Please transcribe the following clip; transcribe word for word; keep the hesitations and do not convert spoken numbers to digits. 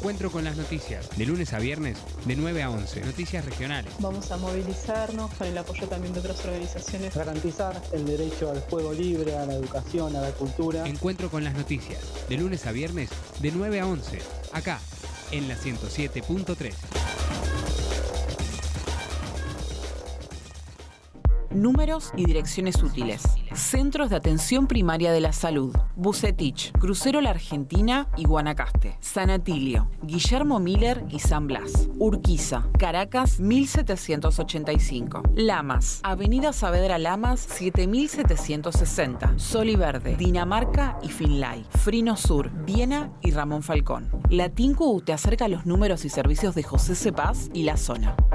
Encuentro con las noticias, de lunes a viernes, de nueve a once. Noticias regionales. Vamos a movilizarnos con el apoyo también de otras organizaciones. Garantizar el derecho al juego libre, a la educación, a la cultura. Encuentro con las noticias, de lunes a viernes, de nueve a once. Acá, en la ciento siete punto tres. Números y direcciones útiles. Centros de Atención Primaria de la Salud. Bucetich, Crucero La Argentina y Guanacaste. San Atilio, Guillermo Miller y San Blas. Urquiza, Caracas mil setecientos ochenta y cinco. Lamas, Avenida Saavedra Lamas siete mil setecientos sesenta. Sol y Verde, Dinamarca y Finlay. Frino Sur, Viena y Ramón Falcón. La Tinku te acerca a los números y servicios de José Cepaz y la zona.